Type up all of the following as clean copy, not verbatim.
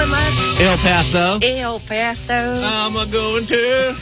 El Paso. El Paso. I'm going to.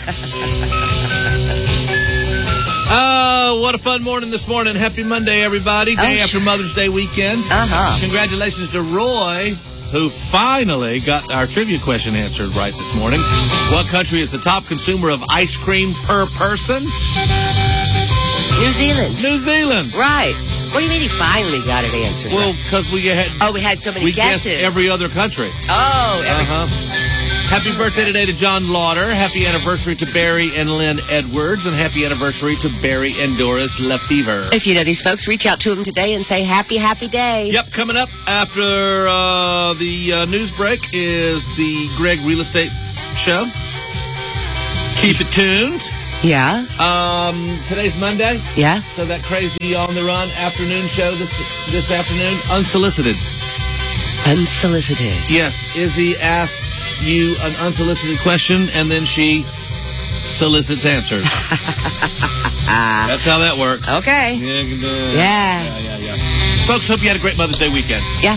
Oh, what a fun morning this morning. Happy Monday, everybody. Day after Mother's Day weekend. Congratulations to Roy, who finally got our trivia question answered right this morning. What country is the top consumer of ice cream per person? New Zealand. New Zealand. Right. What do you mean he finally got it answered? Well, because we had... Oh, we had so many guesses. We guessed every other country. Oh, Happy birthday today to John Lauder. Happy anniversary to Barry and Lynn Edwards. And happy anniversary to Barry and Doris Lefevre. If you know these folks, reach out to them today and say happy day. Yep, coming up after the news break is the Greg Real Estate Show. Keep it tuned. Yeah. Today's Monday. Yeah. So that crazy on the run afternoon show this afternoon, unsolicited. Unsolicited. Yes. Izzy asks you an unsolicited question and then she solicits answers. That's how that works. Okay. Yeah. Folks, hope you had a great Mother's Day weekend. Yeah.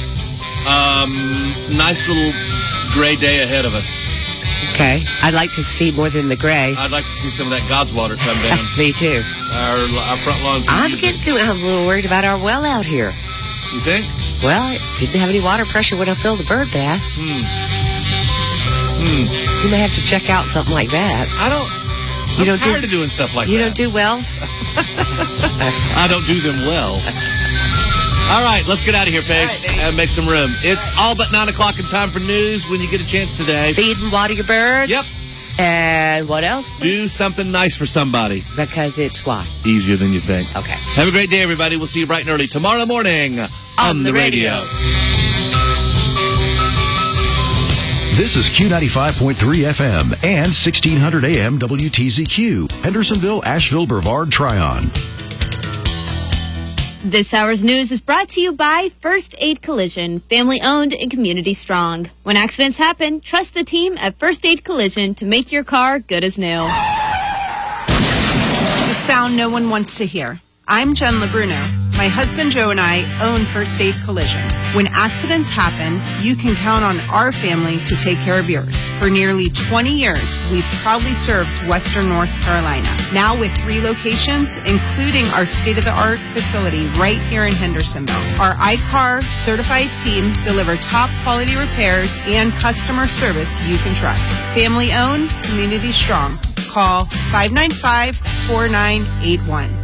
Nice little gray day ahead of us. Okay. I'd like to see more than the gray. I'd like to see some of that God's water come down. Me too. Our front lawn. I'm a little worried about our well out here. You think? Well, it didn't have any water pressure when I filled the bird bath. You may have to check out something like that. I'm tired of doing stuff like that. You don't do wells? I don't do them well. All right, let's get out of here, Paige, and make some room. It's all but 9 o'clock in time for news when you get a chance today. Feed and water your birds. Yep. And what else? Do something nice for somebody. Because it's what? Easier than you think. Okay. Have a great day, everybody. We'll see you bright and early tomorrow morning on the radio. This is Q95.3 FM and 1600 AM WTZQ, Hendersonville, Asheville, Brevard, Tryon. This hour's news is brought to you by First Aid Collision, family owned and community strong. When accidents happen, trust the team at First Aid Collision to make your car good as new. The sound no one wants to hear. I'm Jen LeBruno. My husband Joe and I own First Aid Collision. When accidents happen, you can count on our family to take care of yours. For nearly 20 years, we've proudly served Western North Carolina. Now with 3 locations, including our state-of-the-art facility right here in Hendersonville. Our iCar certified team deliver top quality repairs and customer service you can trust. Family owned, community strong. Call 595-4981.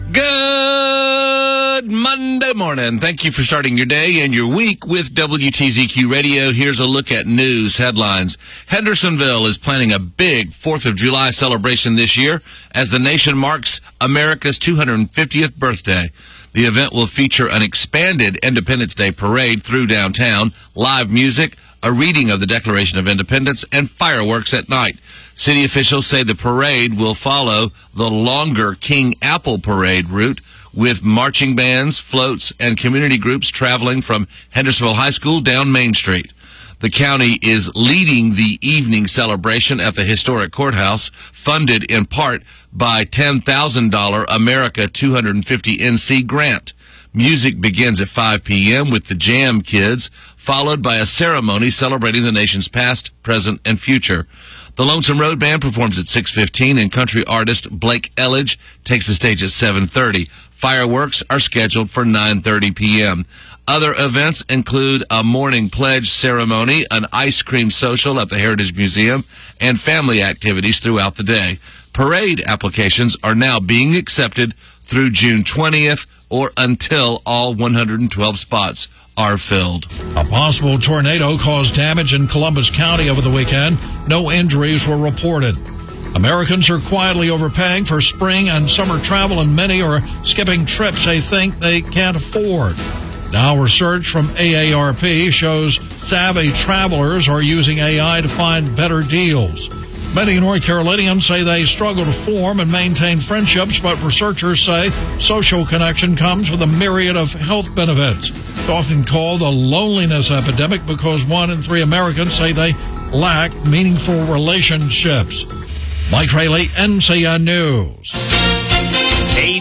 Good Monday morning. Thank you for starting your day and your week with WTZQ Radio. Here's a look at news headlines. Hendersonville is planning a big 4th of July celebration this year as the nation marks America's 250th birthday. The event will feature an expanded Independence Day parade through downtown, live music, a reading of the Declaration of Independence, and fireworks at night. City officials say the parade will follow the longer King Apple Parade route with marching bands, floats, and community groups traveling from Hendersonville High School down Main Street. The county is leading the evening celebration at the historic courthouse, funded in part by $10,000 America 250 NC grant. Music begins at 5 p.m. with the Jam Kids, followed by a ceremony celebrating the nation's past, present, and future. The Lonesome Road Band performs at 6:15, and country artist Blake Elledge takes the stage at 7:30. Fireworks are scheduled for 9:30 p.m. Other events include a morning pledge ceremony, an ice cream social at the Heritage Museum, and family activities throughout the day. Parade applications are now being accepted through June 20th or until all 112 spots are filled. A possible tornado caused damage in Columbus County over the weekend. No injuries were reported. Americans are quietly overpaying for spring and summer travel, and many are skipping trips they think they can't afford. Now, research from AARP shows savvy travelers are using AI to find better deals. Many North Carolinians say they struggle to form and maintain friendships, but researchers say social connection comes with a myriad of health benefits. It's often called a loneliness epidemic because 1 in 3 Americans say they lack meaningful relationships. Mike Rayleigh, NCN News. KD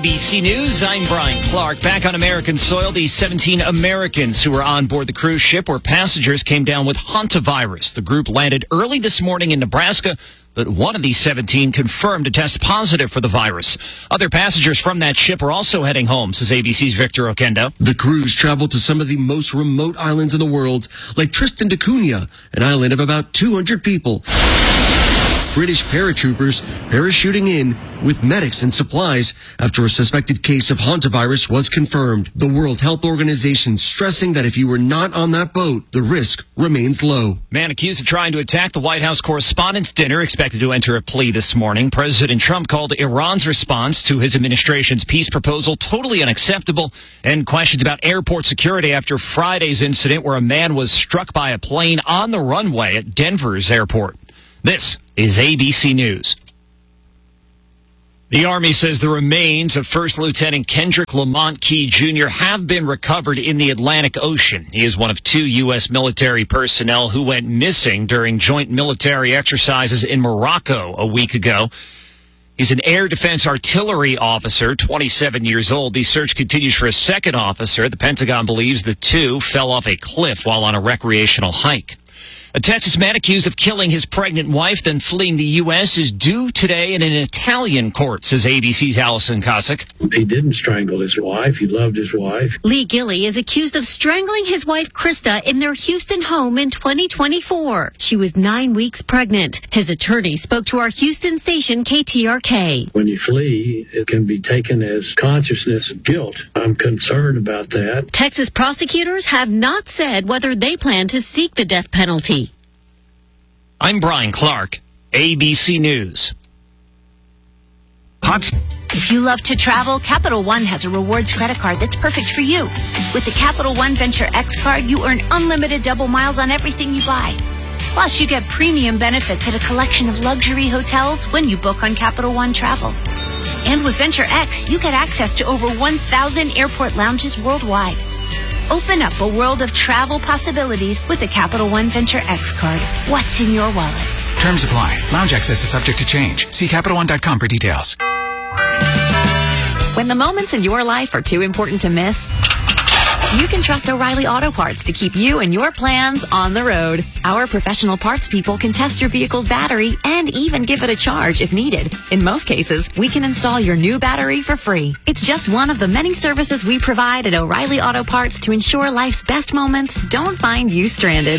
ABC News, I'm Brian Clark. Back on American soil, these 17 Americans who were on board the cruise ship where passengers came down with hantavirus. The group landed early this morning in Nebraska, but one of these 17 confirmed to test positive for the virus. Other passengers from that ship are also heading home, says ABC's Victor Oquendo. The cruise traveled to some of the most remote islands in the world, like Tristan da Cunha, an island of about 200 people. British paratroopers parachuting in with medics and supplies after a suspected case of hantavirus was confirmed. The World Health Organization stressing that if you were not on that boat, the risk remains low. Man accused of trying to attack the White House Correspondents' Dinner expected to enter a plea this morning. President Trump called Iran's response to his administration's peace proposal totally unacceptable and questions about airport security after Friday's incident where a man was struck by a plane on the runway at Denver's airport. This is ABC News. The Army says the remains of First Lieutenant Kendrick Lamont Key Jr. have been recovered in the Atlantic Ocean. He is one of 2 U.S. military personnel who went missing during joint military exercises in Morocco a week ago. He's an air defense artillery officer, 27 years old. The search continues for a second officer. The Pentagon believes the 2 fell off a cliff while on a recreational hike. A Texas man accused of killing his pregnant wife, then fleeing the U.S. is due today in an Italian court, says ABC's Allison Cossack. He didn't strangle his wife. He loved his wife. Lee Gilly is accused of strangling his wife, Krista, in their Houston home in 2024. She was 9 weeks pregnant. His attorney spoke to our Houston station, KTRK. When you flee, it can be taken as consciousness of guilt. I'm concerned about that. Texas prosecutors have not said whether they plan to seek the death penalty. I'm Brian Clark, ABC News. If you love to travel, Capital One has a rewards credit card that's perfect for you. With the Capital One Venture X card, you earn unlimited double miles on everything you buy. Plus, you get premium benefits at a collection of luxury hotels when you book on Capital One Travel. And with Venture X, you get access to over 1,000 airport lounges worldwide. Open up a world of travel possibilities with the Capital One Venture X card. What's in your wallet? Terms apply. Lounge access is subject to change. See CapitalOne.com for details. When the moments in your life are too important to miss, you can trust O'Reilly Auto Parts to keep you and your plans on the road. Our professional parts people can test your vehicle's battery and even give it a charge if needed. In most cases, we can install your new battery for free. It's just one of the many services we provide at O'Reilly Auto Parts to ensure life's best moments don't find you stranded.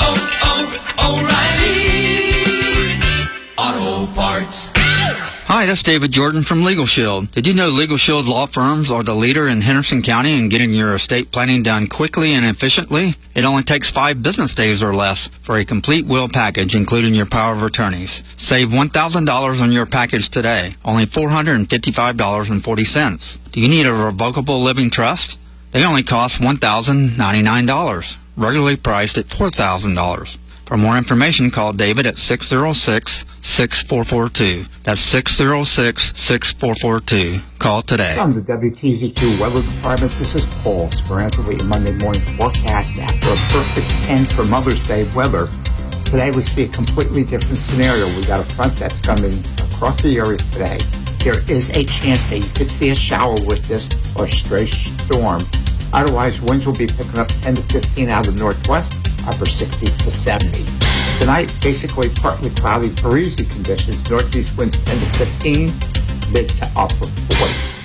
O'Reilly Auto Parts. Hi, that's David Jordan from Legal Shield. Did you know Legal Shield law firms are the leader in Henderson County in getting your estate planning done quickly and efficiently? It only takes 5 business days or less for a complete will package, including your power of attorneys. Save $1,000 on your package today, only $455.40. Do you need a revocable living trust? They only cost $1,099, regularly priced at $4,000. For more information, call David at 606-6442. That's 606-6442. Call today. From the WTZQ Weather Department, this is Paul Speranza with your Monday morning forecast. After a perfect end for Mother's Day weather, today we see a completely different scenario. We got a front that's coming across the area today. There is a chance that you could see a shower with this or a stray storm. Otherwise, winds will be picking up 10 to 15 out of the northwest, upper 60 to 70. Tonight, basically partly cloudy, breezy conditions. Northeast winds 10 to 15, mid to upper 40s.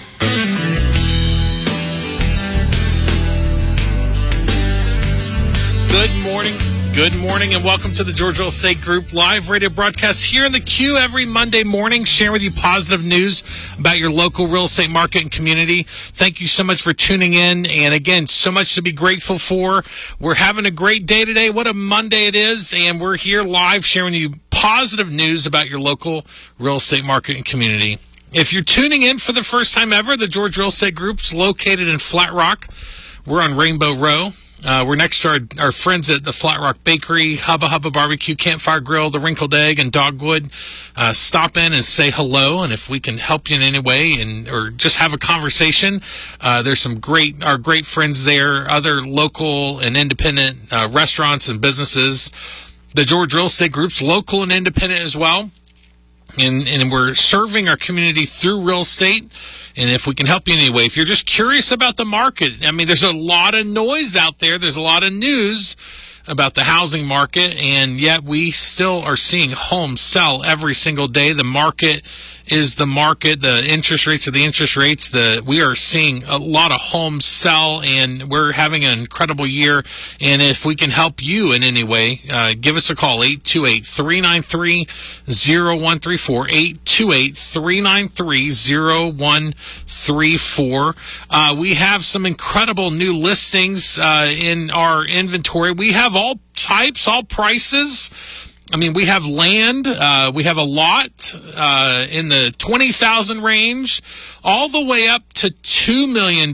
Good morning. Good morning and welcome to the George Real Estate Group live radio broadcast here in the Q every Monday morning, sharing with you positive news about your local real estate market and community. Thank you so much for tuning in. And again, so much to be grateful for. We're having a great day today. What a Monday it is. And we're here live sharing with you positive news about your local real estate market and community. If you're tuning in for the first time ever, the George Real Estate Group's located in Flat Rock. We're on Rainbow Row. We're next to our friends at the Flat Rock Bakery, Hubba Hubba Barbecue, Campfire Grill, the Wrinkled Egg, and Dogwood. Stop in and say hello, and if we can help you in any way or just have a conversation, there's some our great friends there, other local and independent restaurants and businesses. The George Real Estate Group's local and independent as well. And we're serving our community through real estate. And if we can help you in any way, if you're just curious about the market, I mean, there's a lot of noise out there. There's a lot of news about the housing market, and yet we still are seeing homes sell every single day. The market is the market. The interest rates are the interest rates. We are seeing a lot of homes sell, and we're having an incredible year. And if we can help you in any way, give us a call, 828-393-0134, 828-393-0134. We have some incredible new listings in our inventory. We have all types, all prices. I mean, we have land, we have a lot in the $20,000 range, all the way up to $2 million,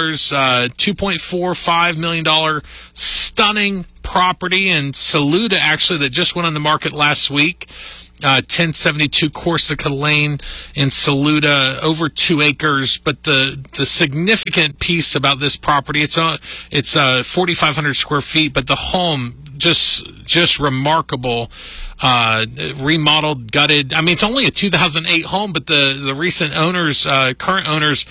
$2.45 million stunning property in Saluda, actually, that just went on the market last week. 1072 Corsica Lane in Saluda, over 2 acres. But the significant piece about this property, it's 4,500 square feet, but the home just remarkable, remodeled, gutted. I mean, it's only a 2008 home, but the recent owners, current owners,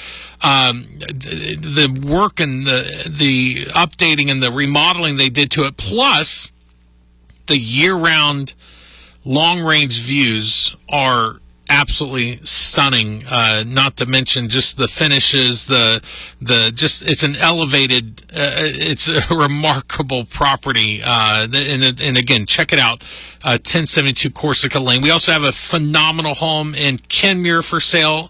the work and the updating and the remodeling they did to it, plus the year-round long-range views are absolutely stunning. Not to mention just the finishes, it's an elevated, it's a remarkable property. And again, check it out. 1072 Corsica Lane. We also have a phenomenal home in Kenmure for sale,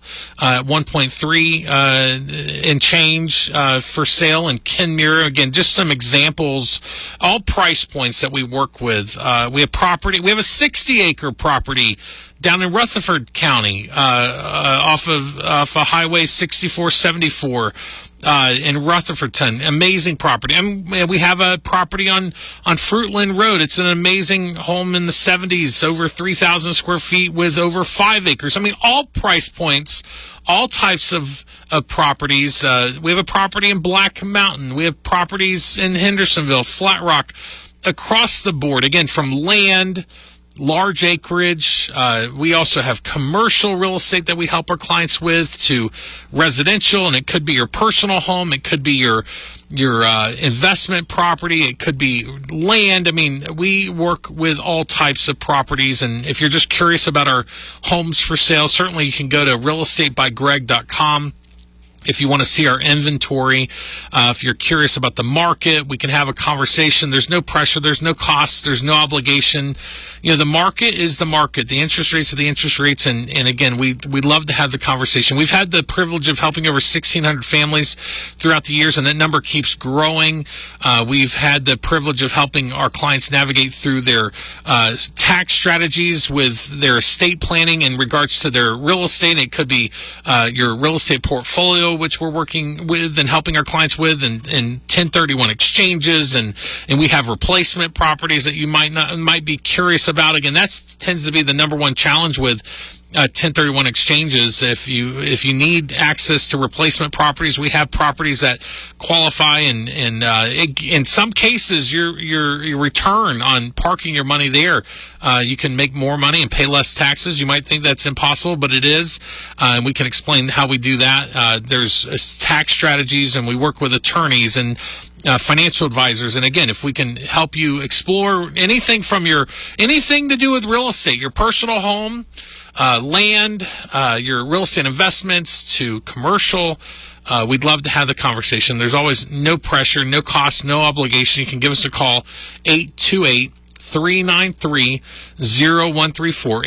1.3 and change for sale in Kenmure. Again, just some examples, all price points that we work with. We have a 60-acre property down in Rutherford County, off of Highway 6474 in Rutherfordton. Amazing property. And we have a property on Fruitland Road. It's an amazing home in the 70s, over 3,000 square feet with over 5 acres. I mean, all price points, all types of properties. We have a property in Black Mountain. We have properties in Hendersonville, Flat Rock, across the board. Again, from land, large acreage. We also have commercial real estate that we help our clients with, to residential, and it could be your personal home, it could be your investment property, it could be land. I mean, we work with all types of properties, and if you're just curious about our homes for sale, certainly you can go to realestategygreg.com. If you want to see our inventory, if you're curious about the market, we can have a conversation. There's no pressure. There's no cost. There's no obligation. You know, the market is the market. The interest rates are the interest rates. And again, we'd love to have the conversation. We've had the privilege of helping over 1,600 families throughout the years, and that number keeps growing. We've had the privilege of helping our clients navigate through their tax strategies with their estate planning in regards to their real estate. It could be your real estate portfolio, which we're working with and helping our clients with, and 1031 exchanges, and we have replacement properties that you might be curious about. Again, that tends to be the number one challenge with 1031 exchanges. If you need access to replacement properties, we have properties that qualify, and in some cases your return on parking your money there, you can make more money and pay less taxes. You might think that's impossible, but it is, and we can explain how we do that. There's tax strategies, and we work with attorneys and financial advisors. And again, if we can help you explore anything to do with real estate, your personal home, land, your real estate investments, to commercial, we'd love to have the conversation. There's always no pressure, no cost, no obligation. You can give us a call, 828-393-0134,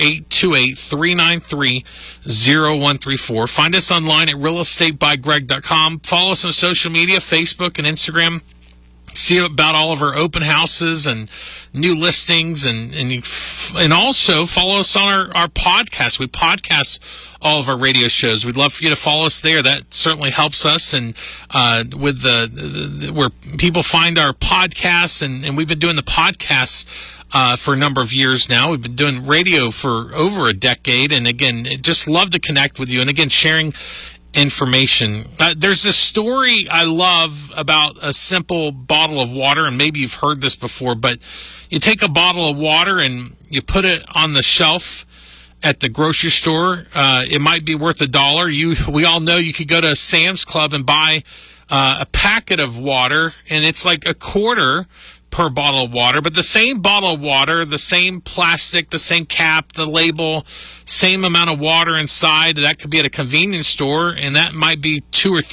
828-393-0134. Find us online at realestategygreg.com. Follow us on social media, Facebook and Instagram. See about all of our open houses and new listings, and also follow us on our podcast. We podcast all of our radio shows. We'd love for you to follow us there. That certainly helps us, and with the where people find our podcasts, and we've been doing the podcasts for a number of years now. We've been doing radio for over a decade, and again, just love to connect with you, and again, sharing information. There's a story I love about a simple bottle of water, and maybe you've heard this before, but you take a bottle of water and you put it on the shelf at the grocery store, it might be worth $1. We all know you could go to Sam's Club and buy a packet of water, and it's like $0.25 per bottle of water. But the same bottle of water, the same plastic, the same cap, the label, same amount of water inside, that could be at a convenience store, and that might be $2 or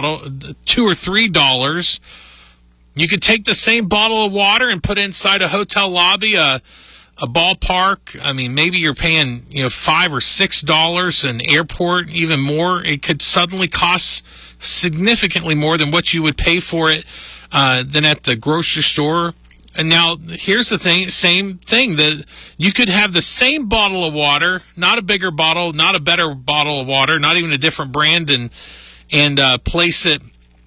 $3. You could take the same bottle of water and put it inside a hotel lobby, a ballpark. I mean, maybe you're paying $5 or $6, an airport, even more. It could suddenly cost significantly more than what you would pay for it than at the grocery store. And now here's the same thing, that you could have the same bottle of water, not a bigger bottle, not a better bottle of water, not even a different brand, and place it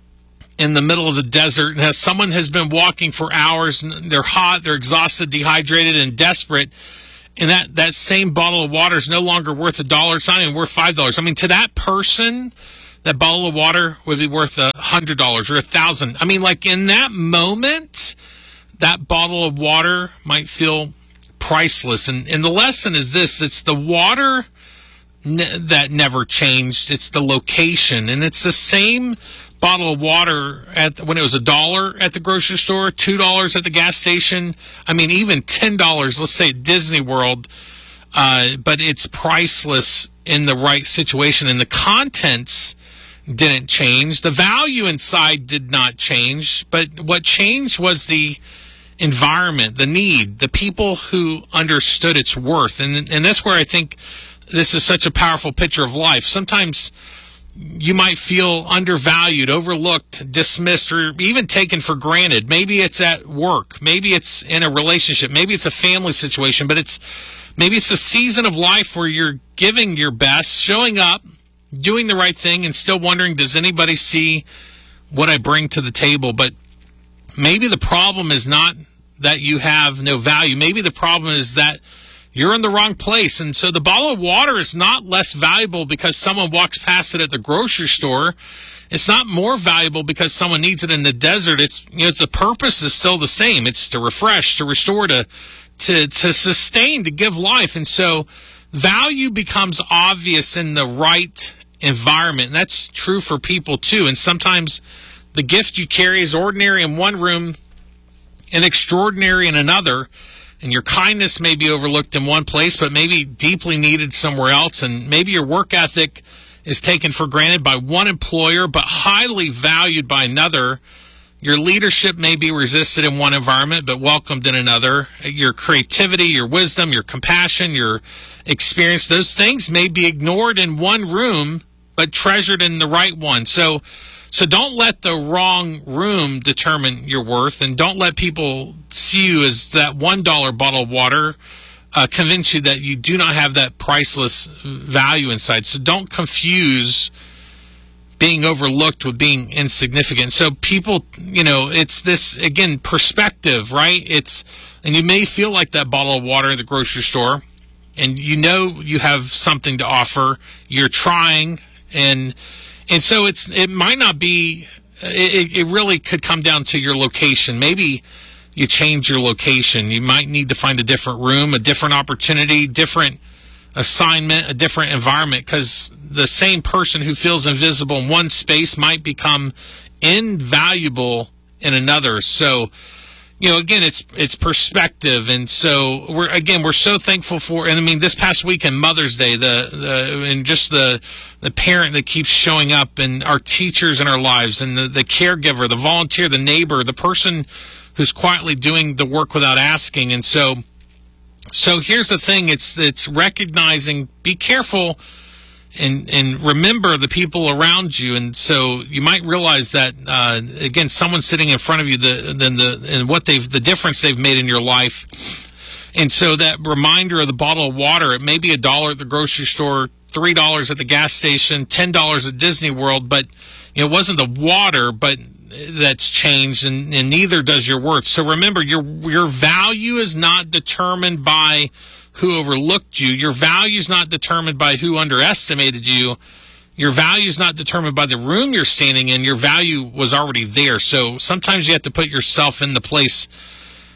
in the middle of the desert, and someone has been walking for hours, and they're hot, they're exhausted, dehydrated, and desperate, and that same bottle of water is no longer worth $1. It's not even worth $5. I mean, to that person, that bottle of water would be worth $100 or $1,000. I mean, like, in that moment, that bottle of water might feel priceless. And the lesson is this: it's the water that never changed. It's the location, and it's the same bottle of water when it was $1 at the grocery store, $2 at the gas station. I mean, even $10, let's say at Disney World, but it's priceless in the right situation. And the contents didn't change. The value inside did not change, but what changed was the environment, the need, the people who understood its worth. And that's where I think this is such a powerful picture of life. Sometimes you might feel undervalued, overlooked, dismissed, or even taken for granted. Maybe it's at work. Maybe it's in a relationship. Maybe it's a family situation. But maybe it's a season of life where you're giving your best, showing up, doing the right thing, and still wondering, does anybody see what I bring to the table? But maybe the problem is not that you have no value. Maybe the problem is that you're in the wrong place. And so the bottle of water is not less valuable because someone walks past it at the grocery store. It's not more valuable because someone needs it in the desert. It's, the purpose is still the same. It's to refresh, to restore, to sustain, to give life. And so value becomes obvious in the right environment. And that's true for people too. And sometimes the gift you carry is ordinary in one room and extraordinary in another. And your kindness may be overlooked in one place, but maybe deeply needed somewhere else. And maybe your work ethic is taken for granted by one employer, but highly valued by another. Your leadership may be resisted in one environment, but welcomed in another. Your creativity, your wisdom, your compassion, your experience, those things may be ignored in one room, but treasured in the right one. So don't let the wrong room determine your worth, and don't let people see you as that $1 bottle of water, convince you that you do not have that priceless value inside. So don't confuse being overlooked with being insignificant. So people, it's this, again, perspective, right? And you may feel like that bottle of water in the grocery store, and you have something to offer. You're trying, and so it might not be, it really could come down to your location. Maybe you change your location. You might need to find a different room, a different opportunity, different assignment, a different environment, because the same person who feels invisible in one space might become invaluable in another. So, again, it's perspective. And so we're so thankful for, and I mean, this past weekend, Mother's Day, the parent that keeps showing up, and our teachers in our lives, and the caregiver, the volunteer, the neighbor, the person who's quietly doing the work without asking. And so here's the thing, it's recognizing, be careful and remember the people around you. And so you might realize that, again, someone sitting in front of you, the difference they've made in your life. And so that reminder of the bottle of water, it may be $1 at the grocery store, $3 at the gas station, $10 at Disney World, but it wasn't the water, but that's changed, and neither does your worth. So remember, your value is not determined by who overlooked you. Your value is not determined by who underestimated you. Your value is not determined by the room you're standing in. Your value was already there. So sometimes you have to put yourself in the place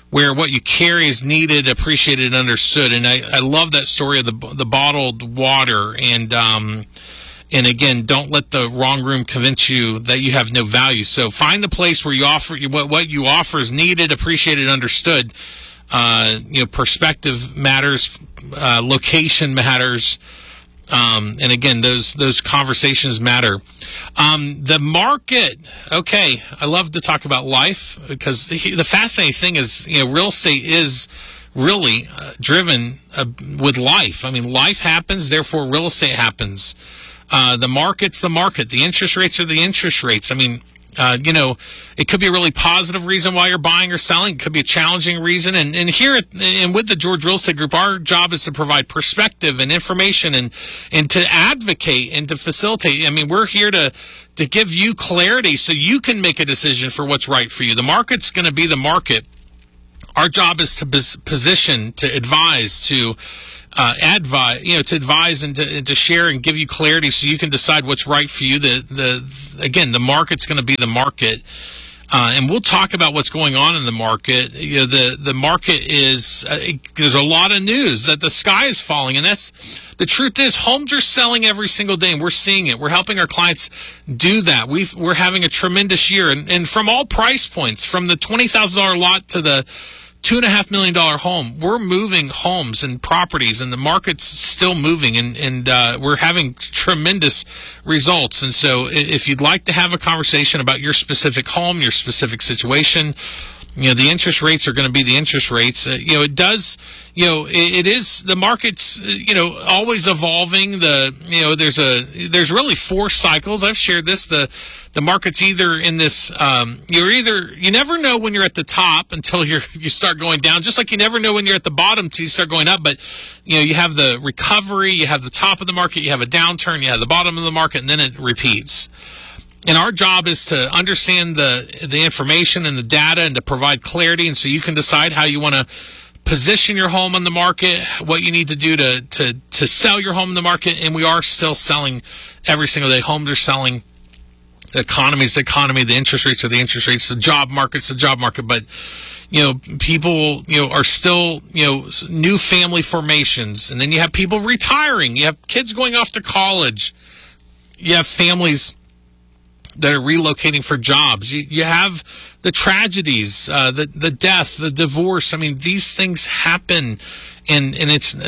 where what you carry is needed, appreciated, and understood. And I love that story of the bottled water. And again, don't let the wrong room convince you that you have no value. So find the place where you offer what you offer is needed, appreciated, understood. Perspective matters, location matters. And again, those conversations matter. The market. Okay. I love to talk about life because the fascinating thing is, real estate is really driven with life. I mean, life happens, therefore real estate happens. The market's the market. The interest rates are the interest rates. I mean, it could be a really positive reason why you're buying or selling. It could be a challenging reason. And here with the George Real Estate Group, our job is to provide perspective and information and to advocate and to facilitate. I mean, we're here to give you clarity so you can make a decision for what's right for you. The market's going to be the market. Our job is to position, to advise, to advise and to share and give you clarity so you can decide what's right for you. Again, the market's going to be the market. And we'll talk about what's going on in the market. The market is, there's a lot of news that the sky is falling. And the truth is, homes are selling every single day, and we're seeing it. We're helping our clients do that. We're having a tremendous year. And from all price points, from the $20,000 lot to the $2.5 million home, we're moving homes and properties, and the market's still moving, and we're having tremendous results. And so if you'd like to have a conversation about your specific home, your specific situation, the interest rates are going to be the interest rates. It is, the market's, always evolving. There's really 4 cycles. I've shared this. The market's either in this, you never know when you're at the top until you start going down, just like you never know when you're at the bottom until you start going up. But, you have the recovery, you have the top of the market, you have a downturn, you have the bottom of the market, and then it repeats. And our job is to understand the information and the data and to provide clarity, and so you can decide how you want to position your home on the market, what you need to do to sell your home in the market. And we are still selling every single day. Homes are selling. The economy is the economy. The interest rates are the interest rates. The job market's the job market. But, people, are still, new family formations. And then you have people retiring. You have kids going off to college. You have families that are relocating for jobs. You have the tragedies, the death, the divorce. I mean, these things happen, and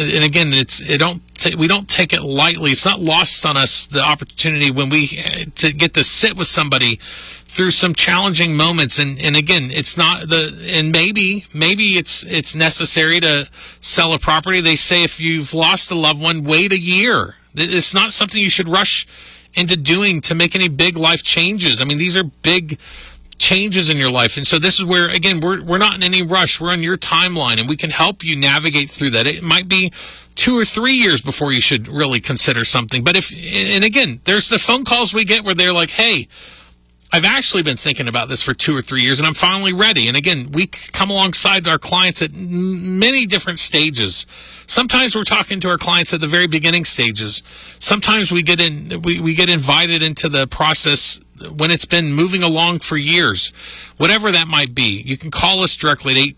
we don't take it lightly. It's not lost on us, the opportunity when we to get to sit with somebody through some challenging moments. And again, it's not maybe it's necessary to sell a property. They say if you've lost a loved one, wait a year. It's not something you should rush into doing to make any big life changes. I mean, these are big changes in your life. And so this is where, again, we're not in any rush. We're on your timeline, and we can help you navigate through that. It might be 2 or 3 years before you should really consider something. But and again, there's the phone calls we get where they're like, hey, I've actually been thinking about this for 2 or 3 years, and I'm finally ready. And again, we come alongside our clients at many different stages. Sometimes we're talking to our clients at the very beginning stages. Sometimes we get invited into the process when it's been moving along for years. Whatever that might be, you can call us directly at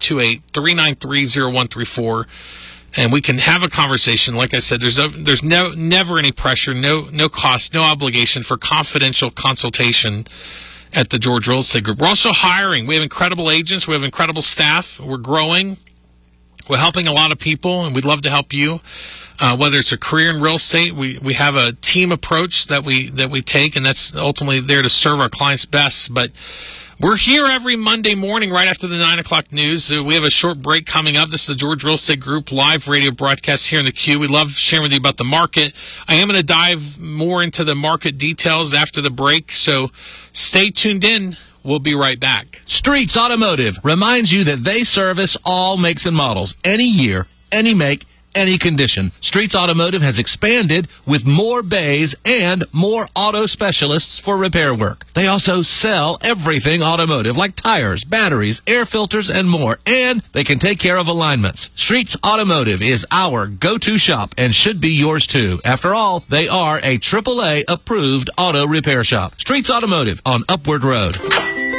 828-393-0134. And we can have a conversation. Like I said, there's never any pressure, no cost, no obligation for confidential consultation at the George Real Estate Group. We're also hiring. We have incredible agents. We have incredible staff. We're growing. We're helping a lot of people, and we'd love to help you. Whether it's a career in real estate, we have a team approach that we take, and that's ultimately there to serve our clients best. But we're here every Monday morning right after the 9 o'clock news. We have a short break coming up. This is the George Real Estate Group live radio broadcast here in the Q. We love sharing with you about the market. I am going to dive more into the market details after the break, so stay tuned in. We'll be right back. Streets Automotive reminds you that they service all makes and models, any year, any make, any condition. Streets Automotive has expanded with more bays and more auto specialists for repair work. They also sell everything automotive, like tires, batteries, air filters, and more. And they can take care of alignments. Streets Automotive is our go-to shop and should be yours too. After all, they are a AAA approved auto repair shop. Streets Automotive on Upward Road.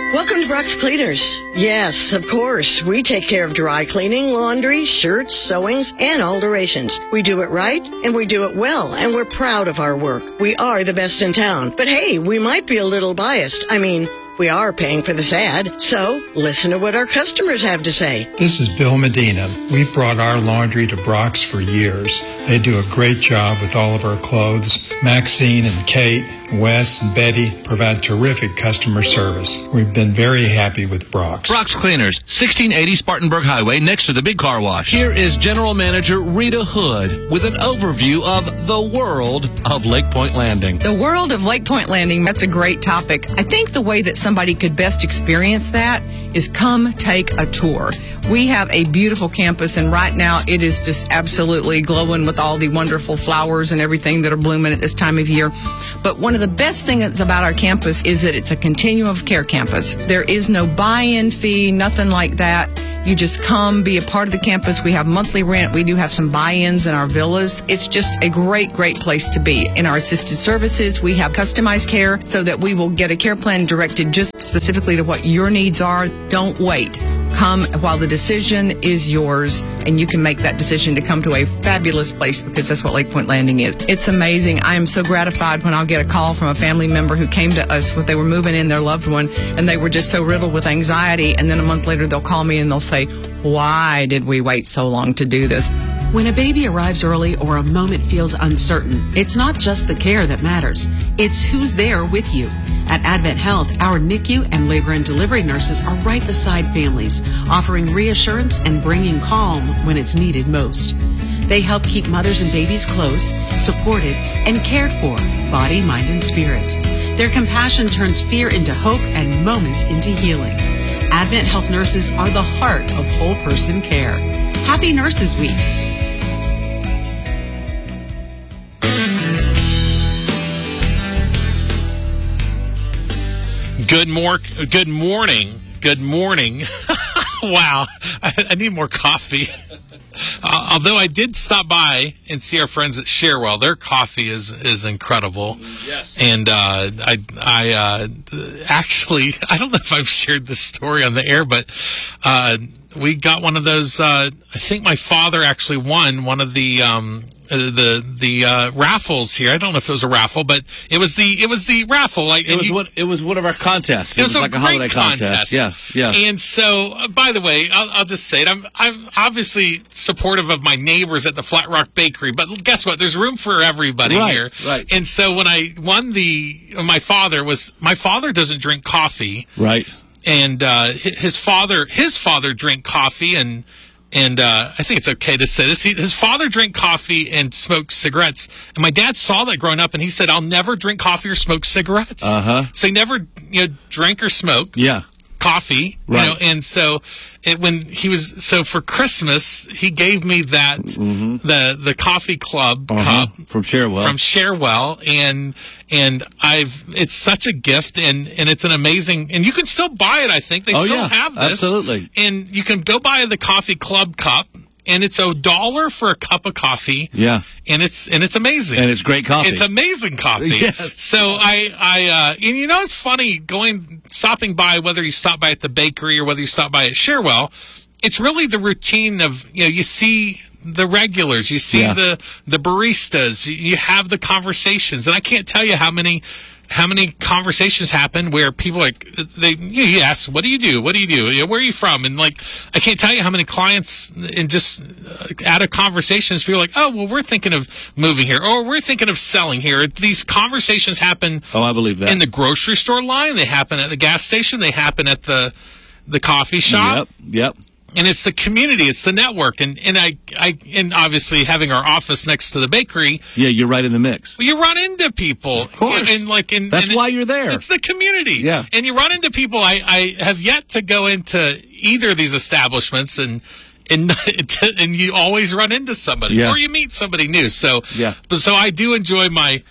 Welcome to Brock's Cleaners. Yes, of course. We take care of dry cleaning, laundry, shirts, sewings, and alterations. We do it right, and we do it well, and we're proud of our work. We are the best in town. But hey, we might be a little biased. I mean, we are paying for this ad, so listen to what our customers have to say. This is Bill Medina. We've brought our laundry to Brock's for years. They do a great job with all of our clothes. Maxine and Kate, Wes and Betty provide terrific customer service. We've been very happy with Brock's. Brock's Cleaners, 1680 Spartanburg Highway, next to the big car wash. Here is General Manager Rita Hood with an overview of the world of Lake Point Landing. The world of Lake Point Landing, that's a great topic. I think the way that somebody could best experience that is come take a tour. We have a beautiful campus, and right now it is just absolutely glowing with all the wonderful flowers and everything that are blooming at this time of year. But one of the best things about our campus is that it's a continuum of care campus. There is no buy-in fee, nothing like that. You just come, be a part of the campus. We have monthly rent. We do have some buy-ins in our villas. It's just a great, great place to be. In our assisted services, we have customized care so that we will get a care plan directed just specifically to what your needs are. Don't wait. Come while the decision is yours, and you can make that decision to come to a fabulous place, because that's what Lake Point Landing is. It's amazing. I am so gratified when I'll get a call from a family member who came to us when they were moving in their loved one, and they were just so riddled with anxiety, and then a month later they'll call me and they'll say, "Why did we wait so long to do this?" When a baby arrives early or a moment feels uncertain, it's not just the care that matters. It's who's there with you. At Advent Health, our NICU and labor and delivery nurses are right beside families, offering reassurance and bringing calm when it's needed most. They help keep mothers and babies close, supported, and cared for, body, mind, and spirit. Their compassion turns fear into hope and moments into healing. Advent Health nurses are the heart of whole person care. Happy Nurses Week. Good morning. Wow, I need more coffee. Although I did stop by and see our friends at Sharewell. Their coffee is incredible. Yes. And I actually, I don't know if I've shared this story on the air, but we got one of those. I think my father actually won one of the raffles here. I don't know if it was a raffle, but it was the raffle. Like it was one of our contests. It was like a holiday contest. Yeah. And so, by the way, I'll just say it. I'm obviously supportive of my neighbors at the Flat Rock Bakery, but guess what? There's room for everybody here. Right. And so when I won my father doesn't drink coffee. Right. And his father drank coffee and I think it's okay to say this. His father drank coffee and smoked cigarettes. And my dad saw that growing up, and he said, "I'll never drink coffee or smoke cigarettes." So he never, drank or smoked. Yeah. Coffee, right. And so so for Christmas, he gave me that, the coffee club cup from Sharewell, and it's such a gift, and it's an amazing, and you can still buy it. I think they still have this. Absolutely. And you can go buy the coffee club cup, and it's $1 for a cup of coffee. Yeah. And it's amazing. And it's great coffee. It's amazing coffee. Yes. So and it's funny stopping by, whether you stop by at the bakery or whether you stop by at Sharewell, it's really the routine of, you see the regulars, you see the baristas, you have the conversations. And I can't tell you how many conversations happen where people you ask, what do you do? What do you do? Where are you from? And I can't tell you how many clients and just out of conversations, people are like, oh, well, we're thinking of moving here, or we're thinking of selling here. These conversations happen. Oh, I believe that. In the grocery store line, they happen at the gas station, they happen at the coffee shop. Yep. And it's the community, it's the network, and obviously having our office next to the bakery. Yeah, you're right in the mix. You run into people, of course. That's why you're there. It's the community. Yeah, and you run into people. I have yet to go into either of these establishments, and you always run into somebody, or you meet somebody new. So so I do enjoy my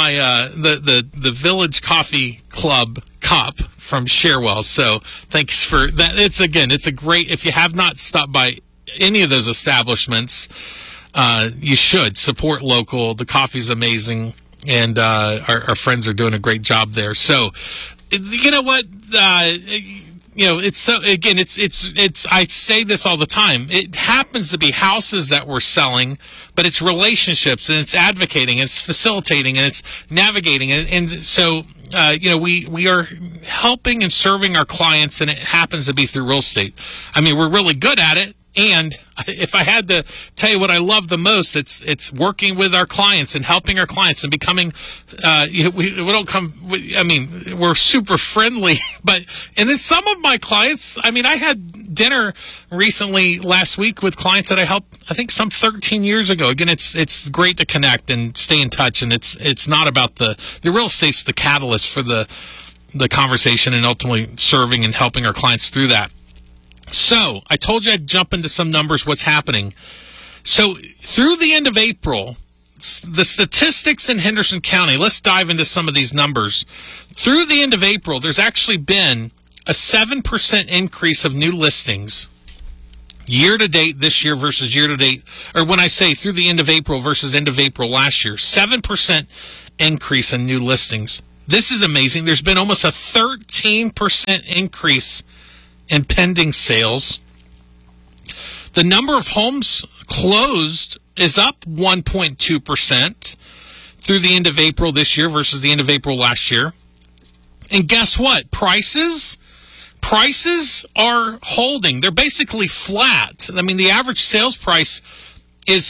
the Village Coffee Club cup from Sharewell. So thanks for that. It's a great, if you have not stopped by any of those establishments, you should support local. The coffee's amazing, and our friends are doing a great job there. So you know what? it's so, again, it's, I say this all the time. It happens to be houses that we're selling, but it's relationships and it's advocating, and it's facilitating, and it's navigating. And so, we are helping and serving our clients, and it happens to be through real estate. I mean, we're really good at it. And if I had to tell you what I love the most, it's working with our clients and helping our clients and becoming, we're super friendly, and then some of my clients, I mean, I had dinner recently last week with clients that I helped, I think some 13 years ago. Again, it's great to connect and stay in touch, and it's not about the real estate's the catalyst for the conversation and ultimately serving and helping our clients through that. So, I told you I'd jump into some numbers, what's happening. So, through the end of April, the statistics in Henderson County, let's dive into some of these numbers. Through the end of April, there's actually been a 7% increase of new listings year-to-date this year versus year-to-date, or when I say through the end of April versus end of April last year, 7% increase in new listings. This is amazing. There's been almost a 13% increase in pending sales. The number of homes closed is up 1.2% through the end of April this year versus the end of April last year. And guess what? Prices are holding. They're basically flat. I mean, the average sales price is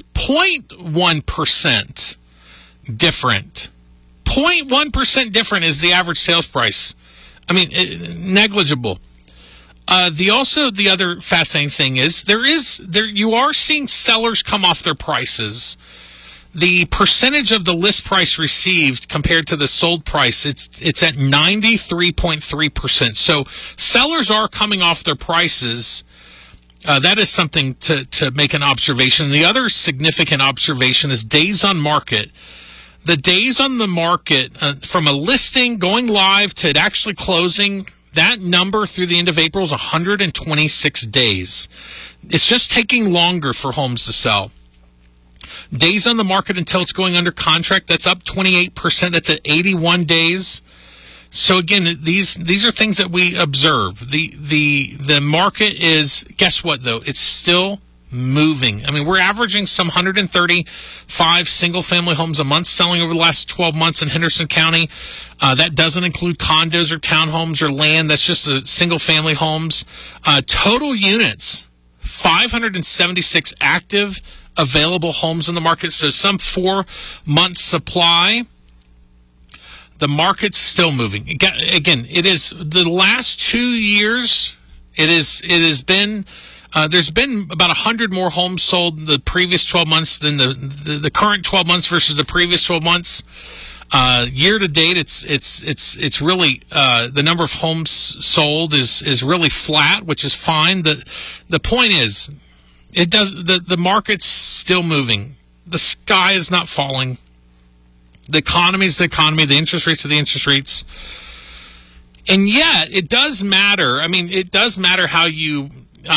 0.1% different. 0.1% different is the average sales price. I mean, negligible. The other fascinating thing is you are seeing sellers come off their prices. The percentage of the list price received compared to the sold price, it's at 93.3%. So sellers are coming off their prices. That is something to make an observation. The other significant observation is days on market. The days on the market from a listing going live to it actually closing, that number through the end of April is 126 days. It's just taking longer for homes to sell. Days on the market until it's going under contract, that's up 28%. That's at 81 days. So again, these are things that we observe. The market is, guess what though? It's still moving. I mean, we're averaging some 135 single-family homes a month selling over the last 12 months in Henderson County. That doesn't include condos or townhomes or land. That's just the single-family homes. Total units, 576 active available homes in the market. So some 4 months supply. The market's still moving. Again, it is the last 2 years. It has been. There's been about 100 more homes sold in the previous 12 months than the current 12 months versus the previous 12 months. Year to date, it's really the number of homes sold is really flat, which is fine. The point is, the market's still moving. The sky is not falling. The economy is the economy. The interest rates are the interest rates. And yet, it does matter. I mean, it does matter how you.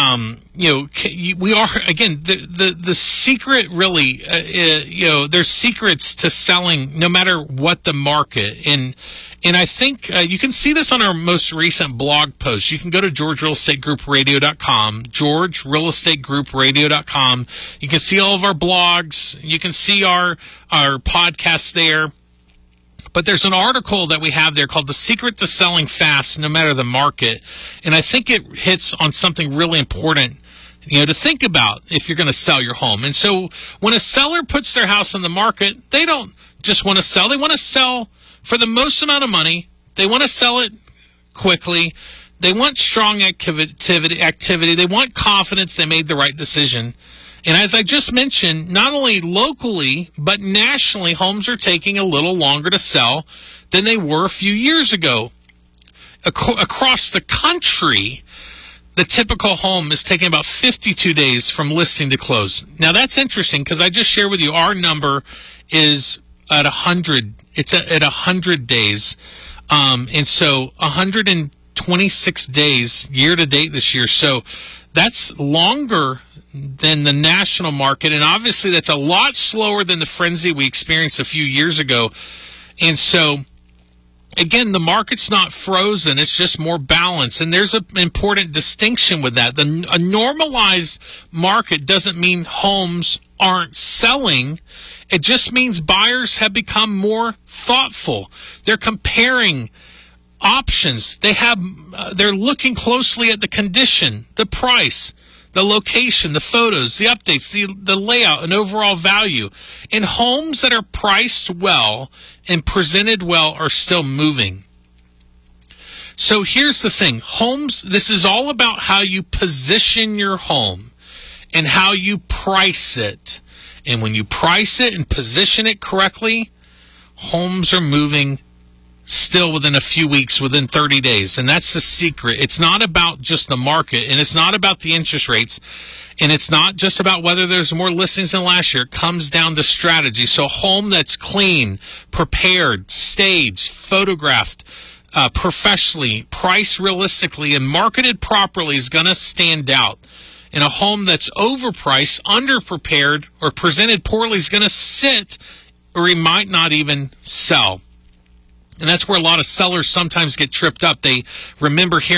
We are, again, the secret really, there's secrets to selling no matter what the market. And I think you can see this on our most recent blog post. You can go to GeorgeRealEstateGroupRadio.com, GeorgeRealEstateGroupRadio.com. You can see all of our blogs. You can see our podcasts there. But there's an article that we have there called The Secret to Selling Fast No Matter the Market. And I think it hits on something really important, to think about if you're going to sell your home. And so when a seller puts their house on the market, they don't just want to sell. They want to sell for the most amount of money. They want to sell it quickly. They want strong activity. They want confidence they made the right decision. And as I just mentioned, not only locally, but nationally, homes are taking a little longer to sell than they were a few years ago. Across the country, the typical home is taking about 52 days from listing to close. Now, that's interesting because I just shared with you our number is at 100. It's at 100 days. And so 126 days year to date this year. So that's longer than the national market, and obviously that's a lot slower than the frenzy we experienced a few years ago. And so Again, the market's not frozen. It's just more balanced. And there's an important distinction with that. A normalized market doesn't mean homes aren't selling. It just means buyers have become more thoughtful. They're comparing options. They're looking closely at the condition, the price, the location, the photos, the updates, the layout, and overall value. And homes that are priced well and presented well are still moving. So here's the thing. Homes, this is all about how you position your home and how you price it. And when you price it and position it correctly, homes are moving still within a few weeks, within 30 days. And that's the secret. It's not about just the market, and it's not about the interest rates, and it's not just about whether there's more listings than last year. It comes down to strategy. So a home that's clean, prepared, staged, photographed, professionally, priced realistically, and marketed properly is going to stand out. And a home that's overpriced, underprepared, or presented poorly is going to sit, or he might not even sell. And that's where a lot of sellers sometimes get tripped up. They remember hearing